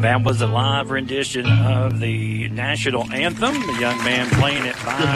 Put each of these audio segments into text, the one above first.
That was a live rendition of the national anthem. The young man playing it by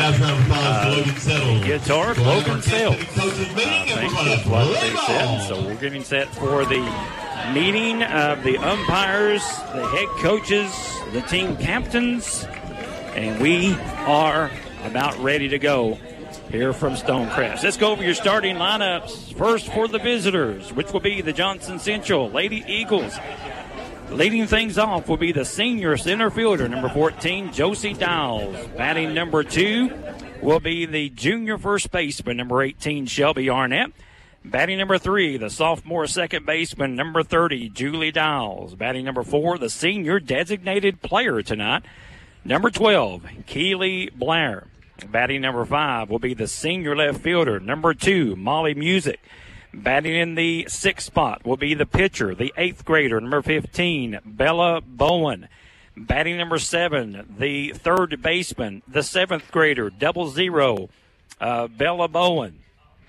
guitar, Logan Sells. I think is what they said. So we're getting set for the meeting of the umpires, the head coaches, the team captains, and we are about ready to go here from Stonecrest. Let's go over your starting lineups. First for the visitors, which will be the Johnson Central Lady Eagles. Leading things off will be the senior center fielder, number 14, Josie Dowles. Batting number 2 will be the junior first baseman, number 18, Shelby Arnett. Batting number 3, the sophomore second baseman, number 30, Julie Dowles. Batting number 4, the senior designated player tonight, number 12, Keely Blair. Batting number 5 will be the senior left fielder, number 2, Molly Music. Batting in the 6th spot will be the pitcher, the 8th grader, number 15, Bella Bowen. Batting number 7, the 3rd baseman, the 7th grader, 00, Bella Bowen.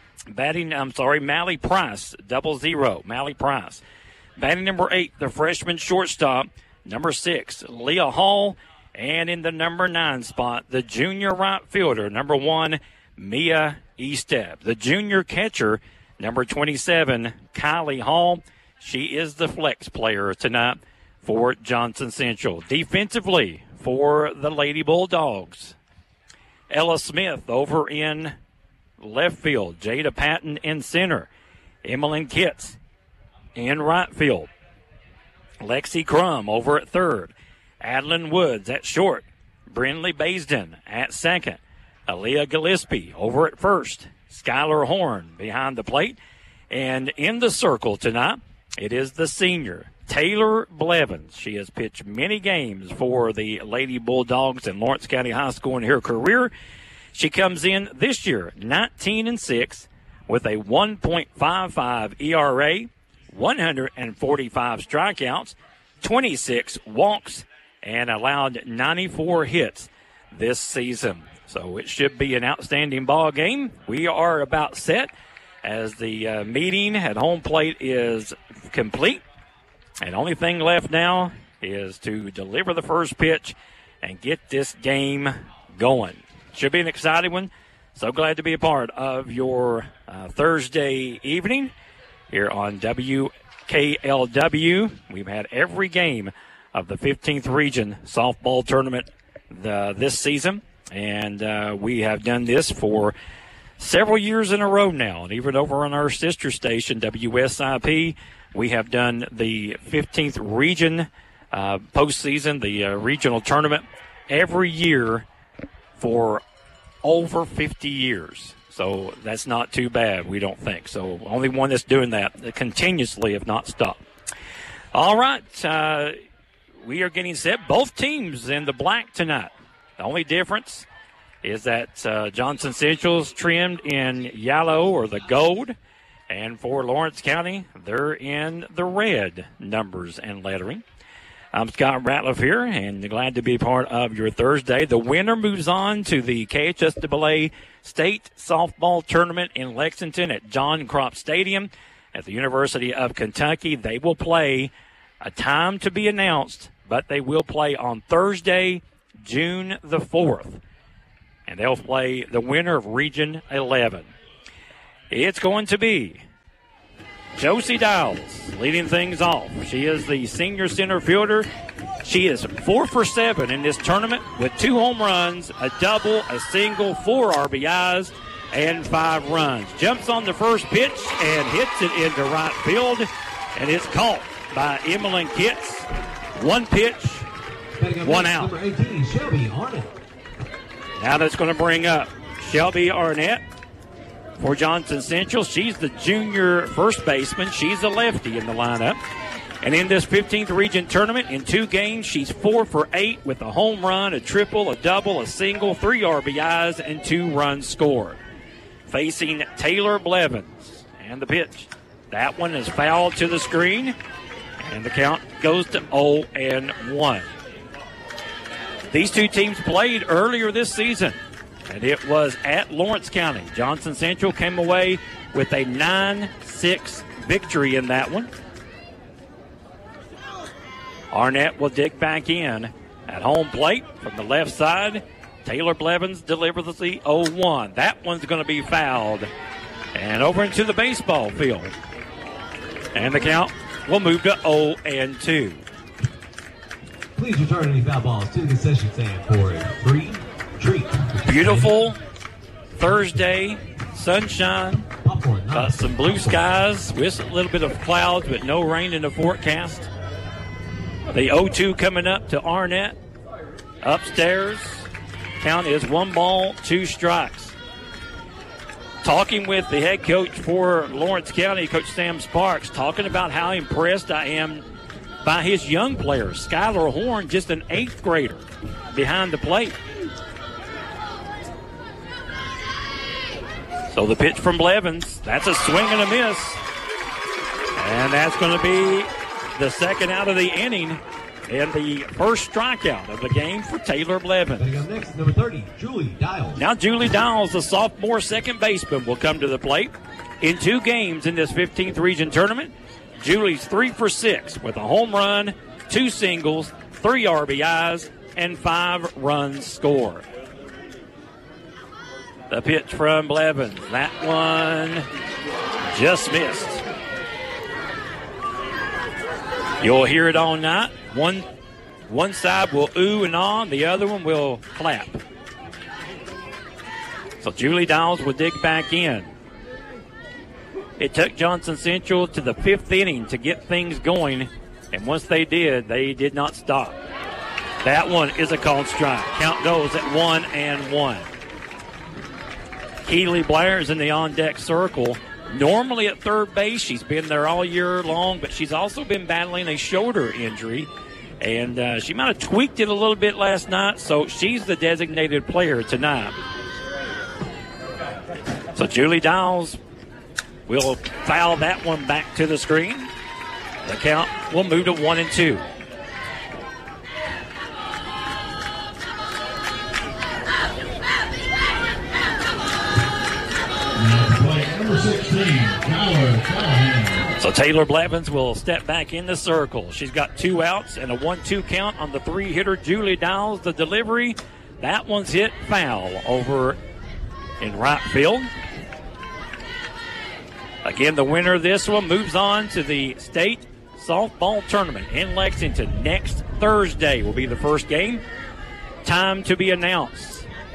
Mally Price, 00, Mally Price. Batting number 8, the freshman shortstop, number 6, Leah Hall. And in the number 9 spot, the junior right fielder, number 1, Mia Estep. The junior catcher, number 27, Kylie Hall. She is the flex player tonight for Johnson Central. Defensively for the Lady Bulldogs, Ella Smith over in left field. Jada Patton in center. Emmeline Kitts in right field. Lexi Crum over at third. Adeline Woods at short. Brindley Baisden at second. Aaliyah Gillespie over at first. Skylar Horn behind the plate. And in the circle tonight, it is the senior, Taylor Blevins. She has pitched many games for the Lady Bulldogs in Lawrence County High School in her career. She comes in this year 19-6 with a 1.55 ERA, 145 strikeouts, 26 walks, and allowed 94 hits this season. So it should be an outstanding ball game. We are about set as the meeting at home plate is complete. And the only thing left now is to deliver the first pitch and get this game going. Should be an exciting one. So glad to be a part of your Thursday evening here on WKLW. We've had every game of the 15th Region Softball Tournament this season. And we have done this for several years in a row now. And even over on our sister station, WSIP, we have done the 15th Region postseason, the regional tournament, every year for over 50 years. So that's not too bad, we don't think. So only one that's doing that continuously, if not stopped. All right, we are getting set. Both teams in the black tonight. The only difference is that Johnson Central's trimmed in yellow or the gold. And for Lawrence County, they're in the red numbers and lettering. I'm Scott Ratliff here, and glad to be part of your Thursday. The winner moves on to the KHSAA State Softball Tournament in Lexington at John Kropp Stadium at the University of Kentucky. They will play a time to be announced, but they will play on Thursday, June the 4th. And they'll play the winner of Region 11. It's going to be Josie Dowles leading things off. She is the senior center fielder. She is 4 for 7 in this tournament with 2 home runs, a double, a single, 4 RBIs, and 5 runs. Jumps on the first pitch and hits it into right field, and it's caught by Emmeline Kitts. 1 pitch, 1 out. Number 18, Shelby Arnett. Now that's going to bring up Shelby Arnett for Johnson Central. She's the junior first baseman. She's a lefty in the lineup. And in this 15th Region tournament, in 2 games, she's 4 for 8 with a home run, a triple, a double, a single, 3 RBIs, and 2 runs scored. Facing Taylor Blevins. And the pitch. That one is fouled to the screen. And the count goes to 0-1. These 2 teams played earlier this season, and it was at Lawrence County. Johnson Central came away with a 9-6 victory in that one. Arnett will dig back in at home plate from the left side. Taylor Blevins delivers the 0-1. That one's going to be fouled and over into the baseball field. And the count will move to 0-2. Please return any foul balls to the concession stand for a free treat. Beautiful Thursday, sunshine, some blue skies with a little bit of clouds, but no rain in the forecast. The 0-2 coming up to Arnett. Upstairs, count is 1 ball, 2 strikes. Talking with the head coach for Lawrence County, Coach Sam Sparks, talking about how impressed I am by his young players. Skylar Horn, just an 8th grader behind the plate. So the pitch from Blevins, that's a swing and a miss. And that's going to be the second out of the inning and the first strikeout of the game for Taylor Blevins. Coming up next, number 30, Julie Dials. Now Julie Dials, the sophomore second baseman, will come to the plate. In 2 games in this 15th region tournament, Julie's 3 for 6 with a home run, 2 singles, 3 RBIs, and 5 runs scored. The pitch from Blevins. That one just missed. You'll hear it all night. One side will ooh and ah, the other one will clap. So Julie Dials will dig back in. It took Johnson Central to the 5th inning to get things going, and once they did not stop. That one is a called strike. Count goes at 1-1. Keely Blair is in the on-deck circle. Normally at third base, she's been there all year long, but she's also been battling a shoulder injury, and she might have tweaked it a little bit last night, so she's the designated player tonight. So Julie Dials will foul that one back to the screen. The count will move to 1-2. So Taylor Blevins will step back in the circle. She's got 2 outs and a 1-2 count on the 3-hitter Julie Dials. The delivery, that one's hit foul over in right field. Again, the winner of this one moves on to the state softball tournament in Lexington. Next Thursday will be the first game. Time to be announced.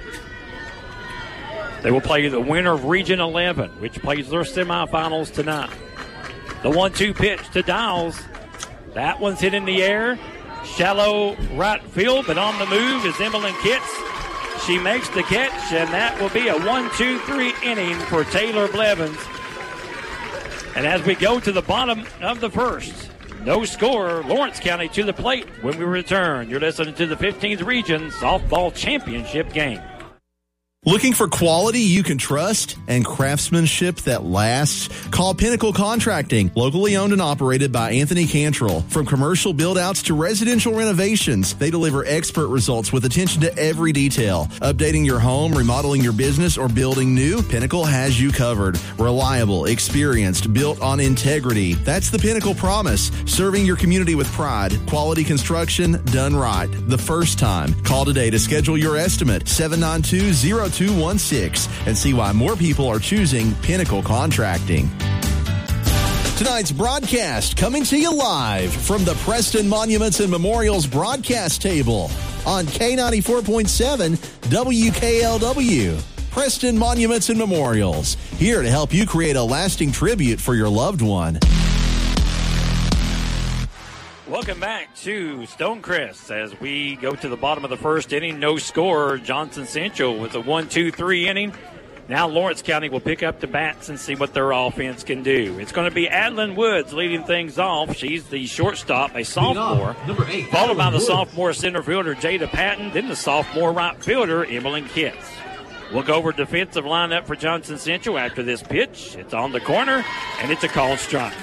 They will play the winner of Region 11, which plays their semifinals tonight. The 1-2 pitch to Dials. That one's hit in the air. Shallow right field, but on the move is Emily Kitts. She makes the catch, and that will be a 1-2-3 inning for Taylor Blevins. And as we go to the bottom of the first, no score, Lawrence County to the plate when we return. You're listening to the 15th Region Softball Championship game. Looking for quality you can trust and craftsmanship that lasts? Call Pinnacle Contracting, locally owned and operated by Anthony Cantrell. From commercial build-outs to residential renovations, they deliver expert results with attention to every detail. Updating your home, remodeling your business, or building new, Pinnacle has you covered. Reliable, experienced, built on integrity. That's the Pinnacle promise. Serving your community with pride. Quality construction done right. The first time. Call today to schedule your estimate. 792-0216 and see why more people are choosing Pinnacle Contracting. Tonight's broadcast coming to you live from the Preston Monuments and Memorials broadcast table on K94.7 WKLW. Preston Monuments and Memorials, here to help you create a lasting tribute for your loved one. Welcome back to Stonecrest as we go to the bottom of the first inning. No score. Johnson Central with a 1-2-3 inning. Now Lawrence County will pick up the bats and see what their offense can do. It's going to be Adeline Woods leading things off. She's the shortstop, a sophomore, number 8, followed by the Woods. Sophomore center fielder Jada Patton, then the sophomore right fielder Emily Kitts. We'll go over defensive lineup for Johnson Central after this pitch. It's on the corner, and it's a called strike.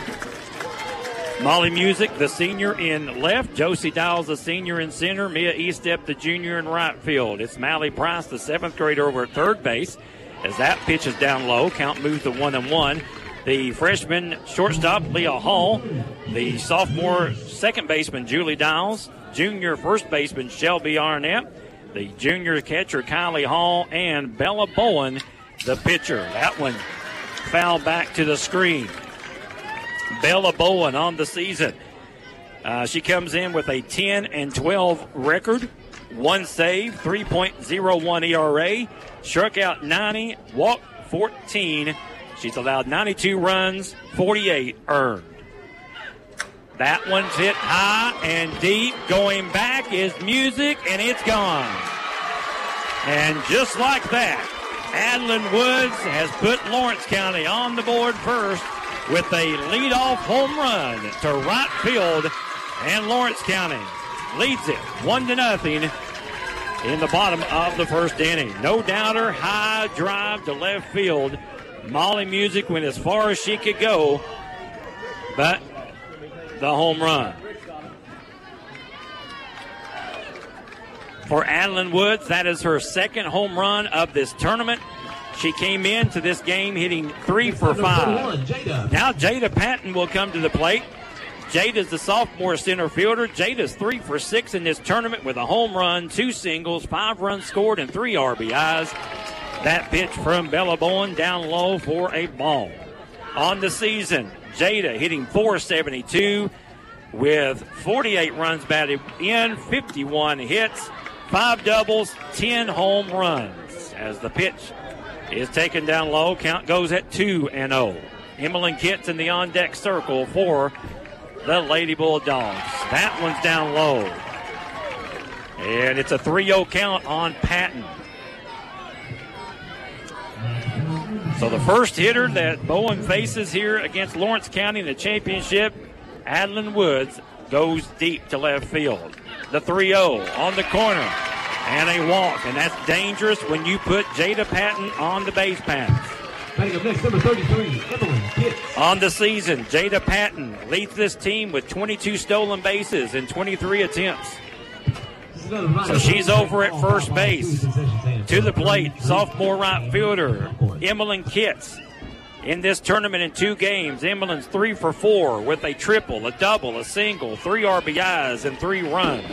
Molly Music, the senior in left. Josie Dials, the senior in center. Mia Eastep, the junior in right field. It's Mally Price, the 7th grader, over at third base. As that pitch is down low, count moves to 1-1. the freshman shortstop, Leah Hall, the sophomore second baseman, Julie Dials, junior first baseman, Shelby Arnett, the junior catcher, Kylie Hall, and Bella Bowen, the pitcher. That one fouled back to the screen. Bella Bowen on the season. She comes in with a 10-12 record, 1 save, 3.01 ERA, struck out 90, walked 14. She's allowed 92 runs, 48 earned. That one's hit high and deep. Going back is music, and it's gone. And just like that, Adeline Woods has put Lawrence County on the board first with a leadoff home run to right field, and Lawrence County leads it 1-0 in the bottom of the first inning. No doubter, high drive to left field. Molly Music went as far as she could go, but the home run. For Adeline Woods, that is her second home run of this tournament. She came into this game hitting 3 for 5. Now Jada Patton will come to the plate. Jada's the sophomore center fielder. Jada's 3 for 6 in this tournament with a home run, 2 singles, 5 runs scored, and 3 RBIs. That pitch from Bella Bowen down low for a ball. On the season, Jada hitting .472 with 48 runs batted in, 51 hits, 5 doubles, 10 home runs. As the pitch is taken down low, count goes at 2-0. Emmeline Kitts in the on-deck circle for the Lady Bulldogs. That one's down low. And it's a 3-0 count on Patton. So the first hitter that Bowen faces here against Lawrence County in the championship, Adeline Woods, goes deep to left field. The 3-0 on the corner and a walk, and that's dangerous when you put Jada Patton on the base paths. Batting up next, number 33, Emmeline Kitts. On the season, Jada Patton leads this team with 22 stolen bases in 23 attempts. So she's over at first base. To the plate, sophomore right fielder, Emmeline Kitts. In this tournament in 2 games, Emmeline's 3 for 4 with a triple, a double, a single, 3 RBIs, and 3 runs.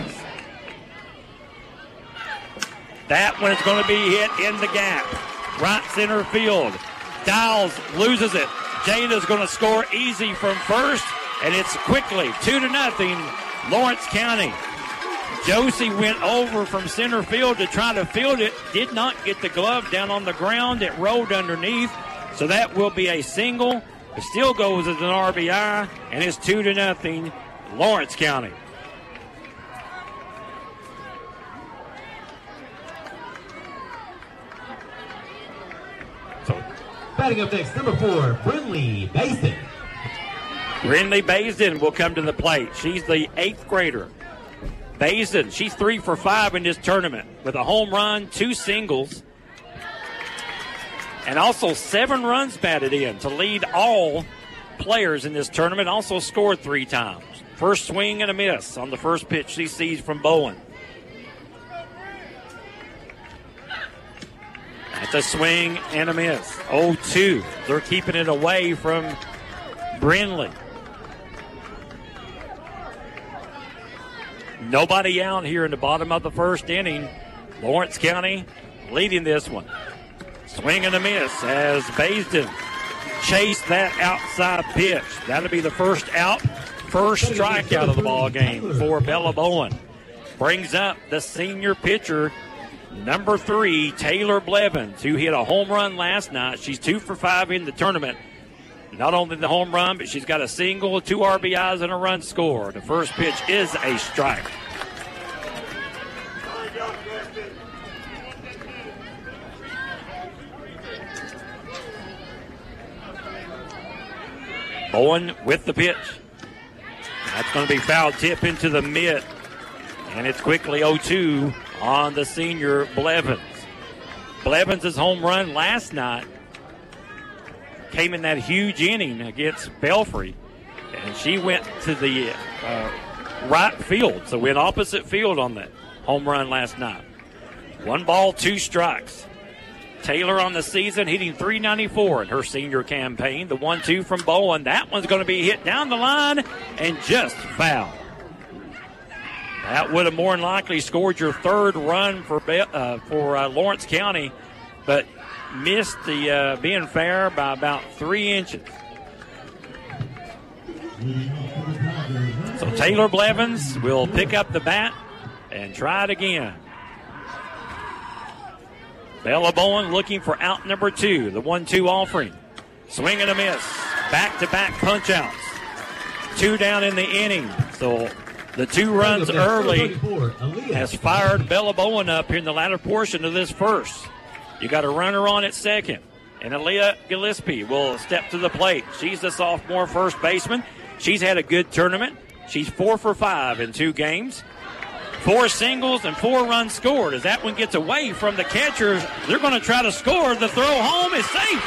That one is going to be hit in the gap. Right center field. Dials loses it. Jada's going to score easy from first, and it's quickly 2-0, Lawrence County. Josie went over from center field to try to field it, did not get the glove down on the ground. It rolled underneath, so that will be a single. It still goes as an RBI, and it's 2-0, Lawrence County. Batting up next, number 4, Brindley Basin. Brindley Basin will come to the plate. She's the 8th grader. Basin, she's 3 for 5 in this tournament with a home run, 2 singles, and also 7 runs batted in to lead all players in this tournament. Also scored 3 times. First swing and a miss on the first pitch she sees from Bowen. That's a swing and a miss. 0-2. They're keeping it away from Brindley. Nobody out here in the bottom of the first inning. Lawrence County leading this one. Swing and a miss as Basin chased that outside pitch. That'll be the first out, first strikeout of the ball game for Bella Bowen. Brings up the senior pitcher, number 3, Taylor Blevins, who hit a home run last night. She's 2 for 5 in the tournament. Not only the home run, but she's got a single, 2 RBIs, and a run scored. The first pitch is a strike. Bowen with the pitch. That's going to be foul tip into the mid. And it's quickly 0-2 on the senior Blevins. Blevins' home run last night came in that huge inning against Belfry, and she went to the right field, so went opposite field on that home run last night. 1 ball, 2 strikes. Taylor on the season hitting .394 in her senior campaign. The 1-2 from Bowen. That one's going to be hit down the line and just foul. That would have more than likely scored your third run for Lawrence County, but missed the being fair by about 3 inches. So Taylor Blevins will pick up the bat and try it again. Bella Bowen looking for out number 2, the 1-2 offering. Swing and a miss. Back-to-back punch-outs. 2 down in the inning. So the 2 runs early has fired Bella Bowen up here in the latter portion of this first. You got a runner on at second. And Aaliyah Gillespie will step to the plate. She's the sophomore first baseman. She's had a good tournament. She's 4 for 5 in 2 games. 4 singles and 4 runs scored. As that one gets away from the catchers, they're going to try to score. The throw home is safe.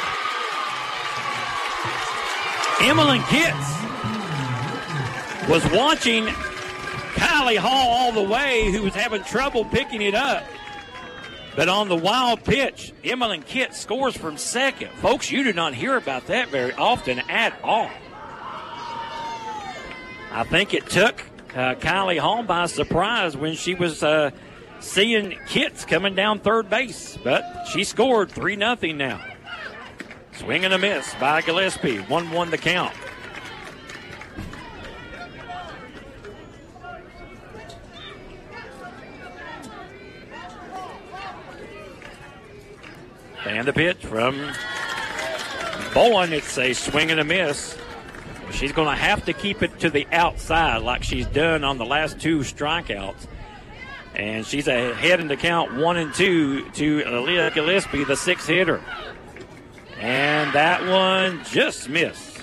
Emmeline Kitts was watching Kylie Hall all the way, who was having trouble picking it up. But on the wild pitch, Emmeline Kitts scores from second. Folks, you do not hear about that very often at all. I think it took Kylie Hall by surprise when she was seeing Kitts coming down third base. But she scored 3-0 now. Swing and a miss by Gillespie. 1-1 the count. And the pitch from Bowen. It's a swing and a miss. She's going to have to keep it to the outside like she's done on the last 2 strikeouts. And she's ahead in the count 1-2 to Aaliyah Gillespie, the 6th hitter. And that one just missed.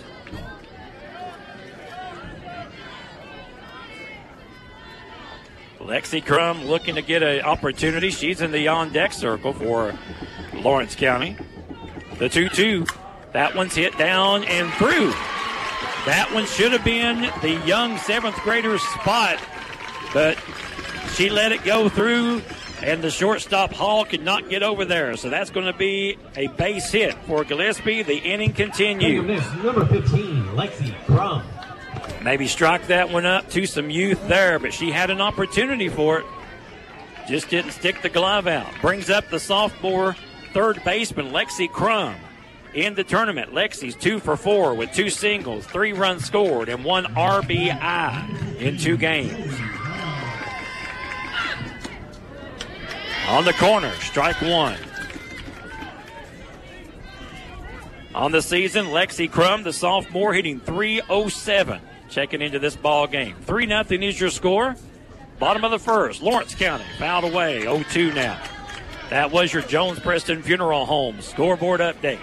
Lexi Crum looking to get an opportunity. She's in the on-deck circle for Lawrence County. The 2-2. That one's hit down and through. That one should have been the young 7th grader's spot, but she let it go through, and the shortstop Hall could not get over there. So that's going to be a base hit for Gillespie. The inning continues. Number 15, Lexi Crum. Maybe strike that one up to some youth there, but she had an opportunity for it. Just didn't stick the glove out. Brings up the sophomore third baseman, Lexi Crum. In the tournament, Lexi's 2 for 4 with 2 singles, 3 runs scored, and 1 RBI in 2 games. On the corner, strike 1. On the season, Lexi Crum, the sophomore, hitting .307. Checking into this ball game. 3-0 is your score. Bottom of the first, Lawrence County fouled away, 0-2 now. That was your Jones Preston Funeral Home scoreboard update.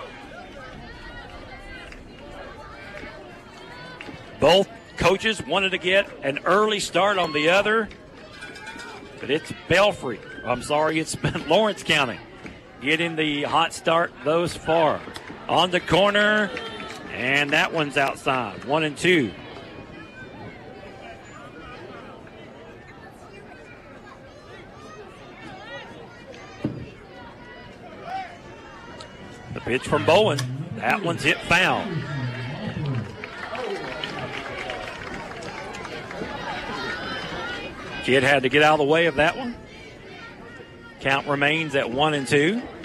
Both coaches wanted to get an early start on the other, but it's Belfry. It's Lawrence County getting the hot start thus far. On the corner, and that one's outside. 1-2. The pitch from Bowen. That one's hit foul. Kid had to get out of the way of that one. Count remains at 1-2.